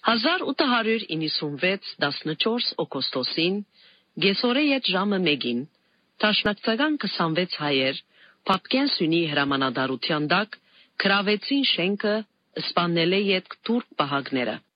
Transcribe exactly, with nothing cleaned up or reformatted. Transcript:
հազար ութ հարյուր իննսունվեց տասնչորս օգոստոսին գեսորեյետ ժամը մեկին Տաշնակցական քսանվեց հայեր Փապկյան սյունի հրամանատարության տակ գրավեցին շենքը սպաննելե յետ թուրք պահակները